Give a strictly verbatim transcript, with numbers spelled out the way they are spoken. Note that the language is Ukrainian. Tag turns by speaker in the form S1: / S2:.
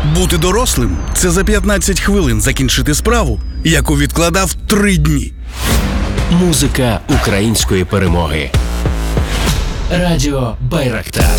S1: Бути дорослим – це за п'ятнадцять хвилин закінчити справу, яку відкладав три дні.
S2: Музика української перемоги. Радіо Байрактар.